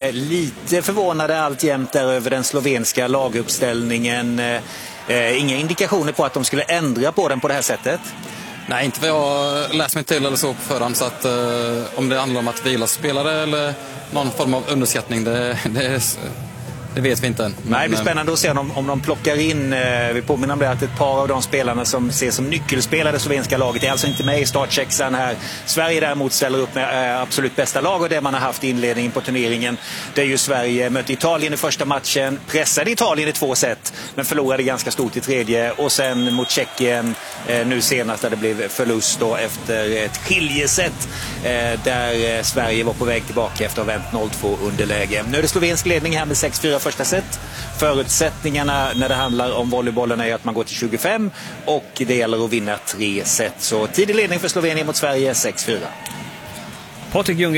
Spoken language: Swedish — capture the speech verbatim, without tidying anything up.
eh, lite förvånade alltjämt där över den slovenska laguppställningen. Eh, inga indikationer på att de skulle ändra på den på det här sättet? Nej, inte vad jag läst mig till eller så på förhand. Så att, eh, om det handlar om att vila spelare eller någon form av underskattning, det, det, det vet vi inte än. Nej, det blir spännande att se om, om de plockar in, eh, vi påminner om det, att ett par av de spelarna som ses som nyckelspelare i slovenska laget är alltså inte med i startsexan här. Sverige däremot ställer upp med eh, absolut bästa lag och det man har haft i inledningen på turneringen. Det är ju Sverige mötte Italien i första matchen, pressade Italien i två set men förlorade ganska stort i tredje, och sen mot Tjeckien eh, nu senast där det blev förlust då efter ett skiljeset eh, där eh, Sverige var på väg tillbaka efter att ha vänt noll två underläge. Nu är det slovensk ledning här med sex fyra första set. Förutsättningarna när det handlar om volleybollen är att man går till tjugofem och det gäller att vinna tre set. Så tidig ledning för Slovenien mot Sverige sex fyra. Patrik Ljunggren